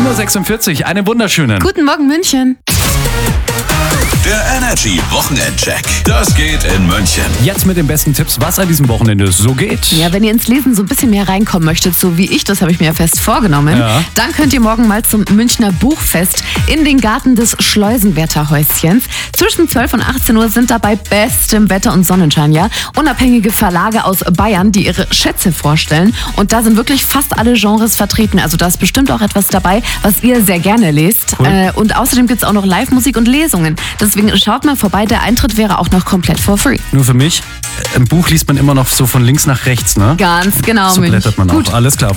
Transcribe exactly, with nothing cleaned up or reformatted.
sieben Uhr sechsundvierzig, einen wunderschönen. Guten Morgen, München. Der Energy Wochenendcheck. Das geht in München. Jetzt mit den besten Tipps, was an diesem Wochenende so geht. Ja, wenn ihr ins Lesen so ein bisschen mehr reinkommen möchtet, so wie ich, das habe ich mir ja fest vorgenommen, Ja. dann könnt ihr morgen mal zum Münchner Buchfest in den Garten des Schleusenwärterhäuschens. Zwischen zwölf und achtzehn Uhr sind dabei bestem Wetter und Sonnenschein, ja. Unabhängige Verlage aus Bayern, die ihre Schätze vorstellen. Und da sind wirklich fast alle Genres vertreten. Also da ist bestimmt auch etwas dabei, was ihr sehr gerne lest. Cool. Äh, und außerdem gibt es auch noch Live-Musik und Lesungen. Deswegen schaut mal vorbei, der Eintritt wäre auch noch komplett for free. Nur für mich, ein Buch liest man immer noch so von links nach rechts, ne? Ganz genau, So Münch. blättert man Gut. auch. Alles klar.